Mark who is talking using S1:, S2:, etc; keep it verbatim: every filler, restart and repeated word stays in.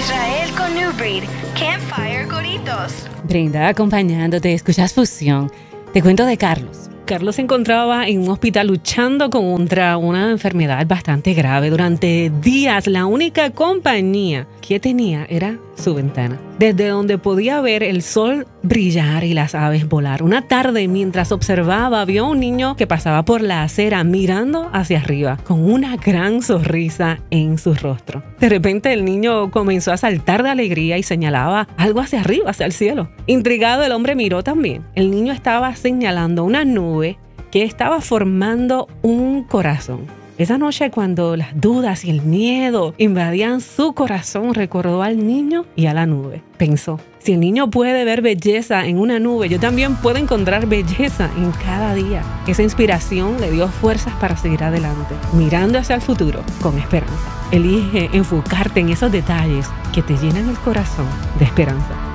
S1: Israel con New Breed. Campfire Coritos.
S2: Brenda, acompañándote, escuchas Fusión. Te cuento de Carlos. Carlos se encontraba en un hospital luchando contra una enfermedad bastante grave. Durante días, la única compañía que tenía era su ventana, desde donde podía ver el sol brillar y las aves volar. Una tarde, mientras observaba, vio a un niño que pasaba por la acera mirando hacia arriba, con una gran sonrisa en su rostro. De repente, el niño comenzó a saltar de alegría y señalaba algo hacia arriba, hacia el cielo. Intrigado, el hombre miró también. El niño estaba señalando una nube que estaba formando un corazón. Esa noche, cuando las dudas y el miedo invadían su corazón, recordó al niño y a la nube. Pensó, si el niño puede ver belleza en una nube, yo también puedo encontrar belleza en cada día. Esa inspiración le dio fuerzas para seguir adelante, mirando hacia el futuro con esperanza. Elige enfocarte en esos detalles que te llenan el corazón de esperanza.